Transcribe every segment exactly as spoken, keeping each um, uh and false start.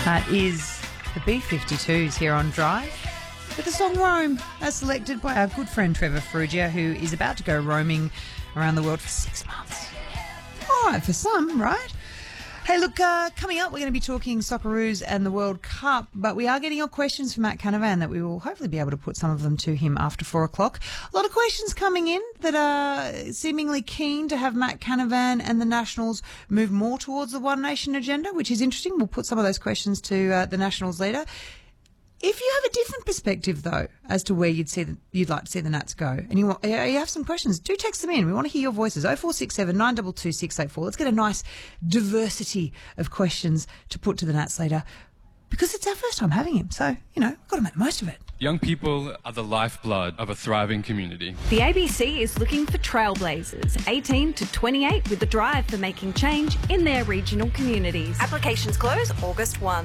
That is the B fifty-twos here on Drive with the song Roam, as selected by our good friend Trevor Ferrugia, who is about to go roaming around the world for six months. All right, for some, right? Hey, look, uh, coming up, we're going to be talking Socceroos and the World Cup, but we are getting your questions from Matt Canavan that we will hopefully be able to put some of them to him after four o'clock. A lot of questions coming in that are seemingly keen to have Matt Canavan and the Nationals move more towards the One Nation agenda, which is interesting. We'll put some of those questions to uh, the Nationals later. If you have a different perspective, though, as to where you'd see the, you'd like to see the Nats go, and you want, you have some questions, do text them in. We want to hear your voices. oh four six seven, nine two two, six eight four. Let's get a nice diversity of questions to put to the Nats later, because it's our first time having him. So, you know, we've got to make the most of it. Young people are the lifeblood of a thriving community. The A B C is looking for trailblazers, eighteen to twenty-eight, with a drive for making change in their regional communities. Applications close August first.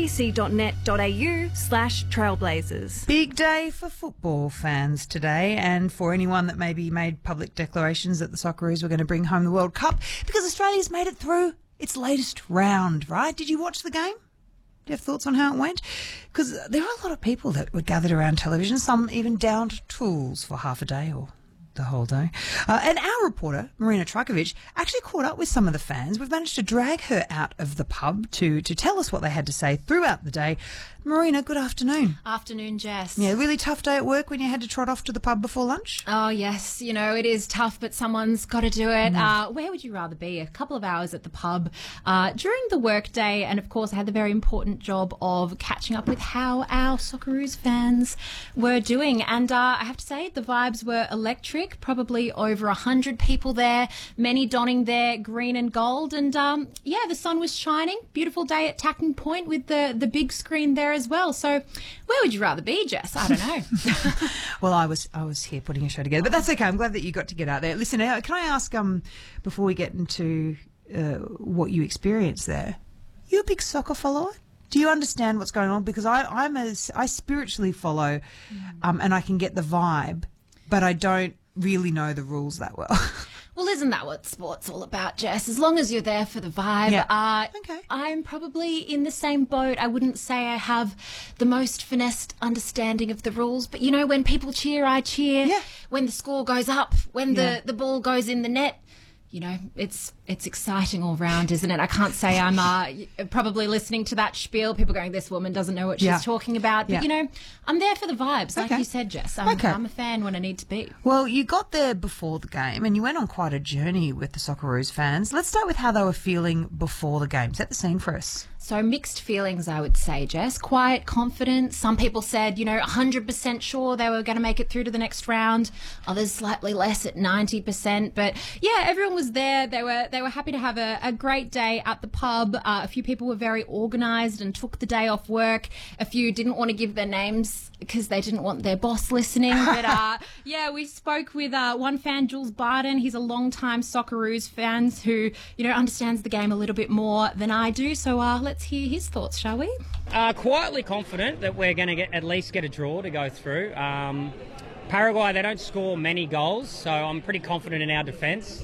abc.net.au slash trailblazers. Big day for football fans today, and for anyone that maybe made public declarations that the Socceroos were going to bring home the World Cup, because Australia's made it through its latest round, right? Did you watch the game? Do you have thoughts on how it went? Because there are a lot of people that were gathered around television, some even downed tools for half a day or the whole day. Uh, and our reporter, Marina Trajkovic, actually caught up with some of the fans. We've managed to drag her out of the pub to, to tell us what they had to say throughout the day. Marina, good afternoon. Afternoon, Jess. Yeah, really tough day at work when you had to trot off to the pub before lunch? Oh, yes. You know, it is tough, but someone's got to do it. Mm. Uh, where would you rather be? A couple of hours at the pub uh, during the workday. And, of course, I had the very important job of catching up with how our Socceroos fans were doing. And uh, I have to say, the vibes were electric. Probably over one hundred people there, many donning their green and gold. And, um, yeah, the sun was shining. Beautiful day at Tacking Point with the, the big screen there as well. So where would you rather be, Jess? I don't know. Well, I was I was here putting a show together, but that's okay. I'm glad that you got to get out there. Listen, uh, can I ask, um, before we get into uh, what you experienced there, you a big soccer follower? Do you understand what's going on? Because I, I'm as I spiritually follow, um, and I can get the vibe, but I don't really know the rules that well. Well, isn't that what sport's all about, Jess? As long as you're there for the vibe. Yeah. Uh, okay. I'm probably in the same boat. I wouldn't say I have the most finessed understanding of the rules, but, you know, when people cheer, I cheer. Yeah. When the score goes up, when Yeah. the, the ball goes in the net, you know, it's it's exciting all round, isn't it? I can't say I'm uh, probably listening to that spiel, people going, this woman doesn't know what she's Yeah. talking about. But, Yeah. you know, I'm there for the vibes, like Okay. you said, Jess. I'm, Okay. I'm a fan when I need to be. Well, you got there before the game and you went on quite a journey with the Socceroos fans. Let's start with how they were feeling before the game. Set the scene for us. So mixed feelings, I would say, Jess. Quite confident. Some people said, you know, one hundred percent sure they were going to make it through to the next round. Others slightly less at ninety percent. But yeah, everyone was there. They were they were happy to have a, a great day at the pub. Uh, a few people were very organised and took the day off work. A few didn't want to give their names because they didn't want their boss listening. But uh, yeah, we spoke with uh, one fan, Jules Barden. He's a long-time Socceroos fan who, you know, understands the game a little bit more than I do. So uh, let's hear his thoughts, shall we? Uh, quietly confident that we're going to get at least get a draw to go through. Um, Paraguay, they don't score many goals, so I'm pretty confident in our defence.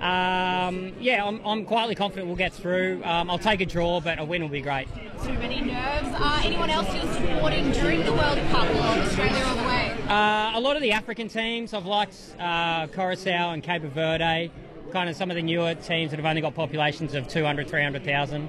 Um, yeah, I'm, I'm quietly confident we'll get through. Um, I'll take a draw, but a win will be great. Too many nerves. Uh, anyone else you're supporting during the World Cup, or Australia all the way? Uh, a lot of the African teams, I've liked uh, Curacao and Cape Verde, kind of some of the newer teams that have only got populations of two hundred, three hundred thousand.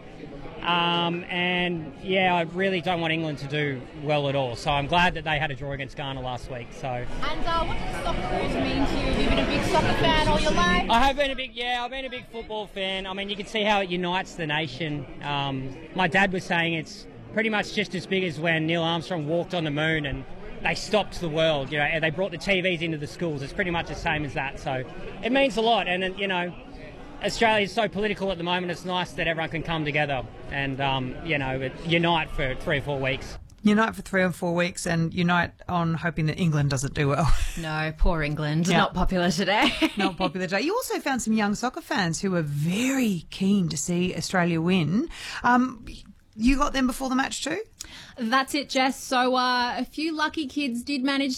Um, and yeah, I really don't want England to do well at all. So I'm glad that they had a draw against Ghana last week. So. And uh, what does Socceroos mean to you? Have you been a big soccer fan all your life? I have been a big, yeah, I've been a big football fan. I mean, you can see how it unites the nation. Um, my dad was saying it's pretty much just as big as when Neil Armstrong walked on the moon and they stopped the world. You know, and they brought the T Vs into the schools. It's pretty much the same as that. So it means a lot. And you know, Australia is so political at the moment. It's nice that everyone can come together and, um, you know, unite for three or four weeks. Unite for three or four weeks and unite on hoping that England doesn't do well. No, poor England. Yeah. Not popular today. Not popular today. You also found some young soccer fans who were very keen to see Australia win. Um, you got them before the match too? That's it, Jess. So uh, a few lucky kids did manage